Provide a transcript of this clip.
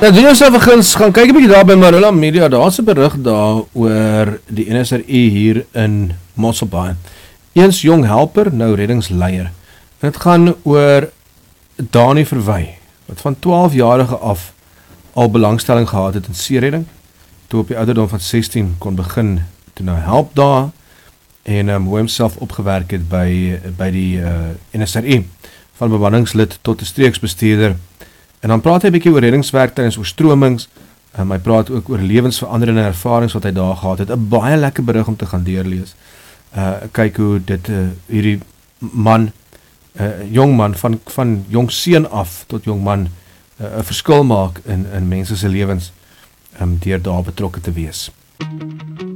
Nou, doen jouself 'n guns, gaan kyk 'n bietjie daar by Marula Media, daar's 'n berig daar oor die NSRI hier in Mosselbaai. Eens jong helper, nou reddingsleier. En dit gaan oor Dani Verwy, wat van 12-jarige af al belangstelling gehad het in seeredding, toe op die ouderdom van 16 kon begin toe nou help daar, en hoe homself opgewerk het by die NSRI, van bemanningslid tot 'n streeksbestuurder. En dan praat hy 'n bietjie oor reddingswerk tydens oorstromings, hy praat ook oor lewensveranderende ervarings wat hy daar gehad het, 'n baie lekker berig om te gaan deurlees. Kyk hoe dit hierdie man, jong man, van jong seun af tot jong man, 'n verskil maak in mense se lewens, deur daar betrokke te wees.